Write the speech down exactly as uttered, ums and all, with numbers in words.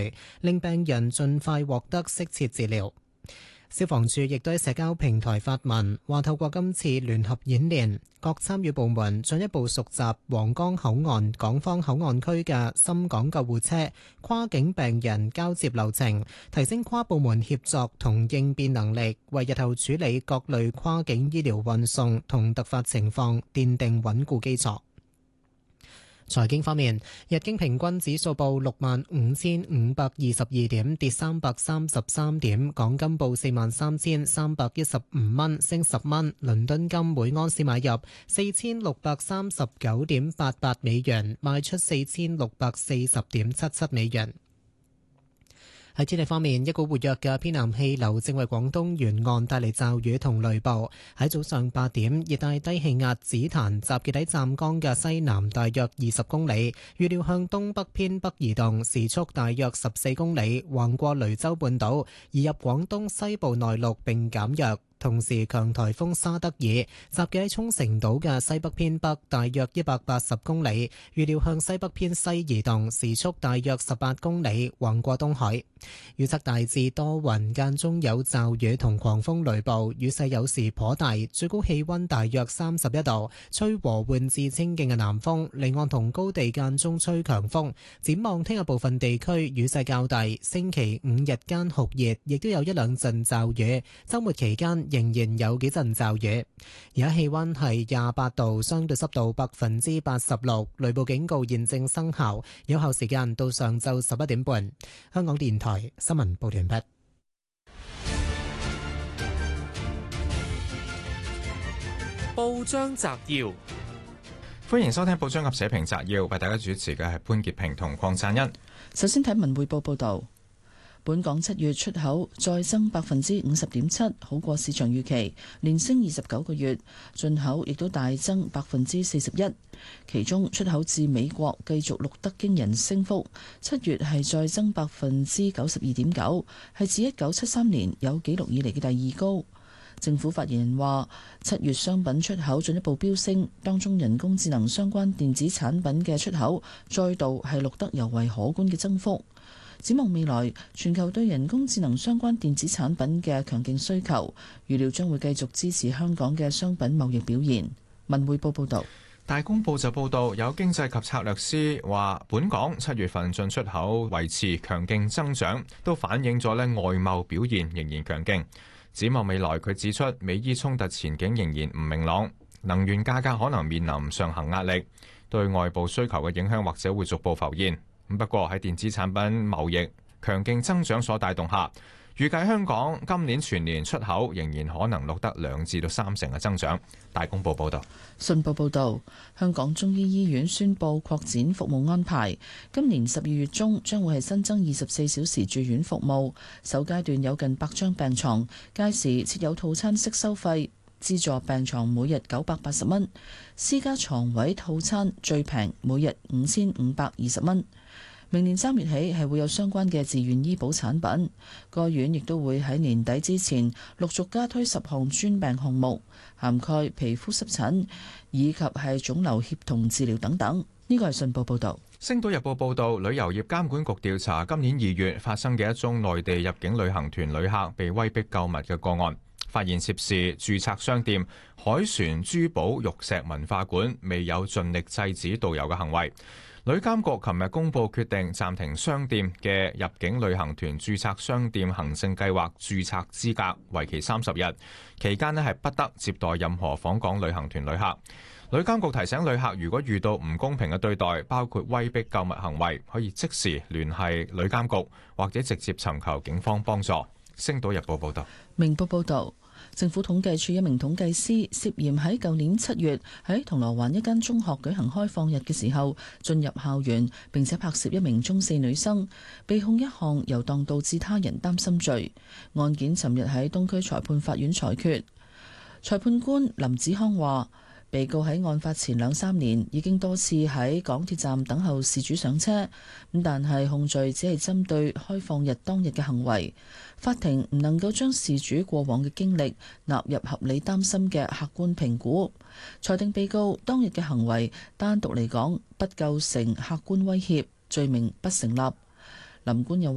序，令病人盡快獲得適切治療。消防處亦都喺社交平台發文，話透過今次聯合演練，各參與部門進一步熟習皇崗口岸港方口岸區嘅深港救護車跨境病人交接流程，提升跨部門協作同應變能力，為日後處理各類跨境醫療運送同突發情況奠定穩固基礎。財經方面，日經平均指數報六萬五千五百二十二點，跌三百三十三點。港金報四萬三千三百一十五蚊，升十蚊。倫敦金每安士買入四千六百三十九點八八美元，賣出四千六百四十點七七美元。喺天氣方面，一股活躍嘅偏南氣流正為廣東沿岸帶嚟驟雨同雷暴。喺早上八點，熱帶低氣壓紫檀集結喺湛江嘅西南大約二十公里，預料向東北偏北移動，時速大約十四公里，橫過雷州半島，移入廣東西部內陸並減弱。同時，強颱風沙德爾集結喺沖繩島嘅西北偏北，大約一百八十公里，預料向西北偏西移動，時速大約十八公里，橫過東海。預測大致多雲，間中有驟雨同狂風雷暴，雨勢有時頗大，最高氣溫大約三十一度，吹和緩至清勁嘅南風，離岸同高地間中吹強風。展望聽日部分地區雨勢較大，星期五日間酷熱，亦都有一兩陣驟雨，週末期間仍然有幾陣驟雨。而家氣溫係廿八度，相對濕度百分之八十六，雷暴警告現正生效，有效時間到上晝十一點半。香港電台新聞報道完畢。 報章摘要， 歡迎收聽報章及社評摘要，為大家主持嘅係潘潔平同鄺贊恩。 首先睇文匯報報道。本港七月出口再增百分之五十點七，好過市場預期，連升二十九個月。進口亦都大增百分之四十一，其中出口至美國繼續錄得驚人升幅，七月係再增百分之九十二點九，係自一九七三年有紀錄以嚟嘅第二高。政府發言人話，七月商品出口進一步飆升，當中人工智能相關電子產品嘅出口再度係錄得尤為可觀嘅增幅。展望未來，全球對人工智能相關電子產品嘅強勁需求，預料將會繼續支持香港嘅商品貿易表現。文匯報報道。 大公報就報道，有經濟及策略師話，本港七月份進出口維持強勁增長，都反映咗咧外貿表現仍然強勁。展望未來，佢指出美伊衝突前景仍然唔明朗，能源價格可能面臨上行壓力，對外部需求嘅影響或者會逐步浮現。不過喺電子產品貿易強勁增長所帶動下，預計香港今年全年出口仍然可能錄得兩至到三成嘅增長。大公報報道。 信報報道，香港中醫醫院宣布擴展服務安排，今年十二月中將會係新增二十四小時住院服務，首階段有近百張病床，屆時設有套餐式收費，資助病床每日九百八十蚊，私家床位套餐最平每日五千五百二十蚊。明年三月起係會有相關嘅自願醫保產品，該院亦都會喺年底之前陸續加推十項專病項目，涵蓋皮膚濕疹以及係腫瘤協同治療等等。呢個係信報報導。 星島日報報導，旅遊業監管局調查今年二月發生嘅一宗內地入境旅行團旅客被威逼購物嘅個案，發現涉事註冊商店海船珠寶玉石文化館未有盡力制止導遊嘅行為。旅監局琴日公布決定，暫停商店嘅入境旅行團註冊商店行政計劃註冊資格，為期三十日，期間呢係不得接待任何訪港旅行團旅客。旅監局提醒旅客，如果遇到唔公平嘅對待，包括威逼購物行為，可以即時聯繫旅監局，或者直接尋求警方幫助。星島日報報道。 明報報道。政府統計處一名統計師涉嫌喺舊年七月喺銅鑼灣一間中學舉行開放日嘅時候進入校園，並且拍攝一名中四女生，被控一項遊蕩導致他人擔心罪。案件尋日喺東區裁判法院裁決，裁判官林子康話，被告喺案發前兩三年已經多次喺港鐵站等候事主上車，咁但係控罪只係針對開放日當日嘅行為。法庭唔能夠將事主過往嘅經歷納入合理擔心嘅客觀評估，裁定被告當日嘅行為單獨嚟講不構成客觀威脅，罪名不成立。林官又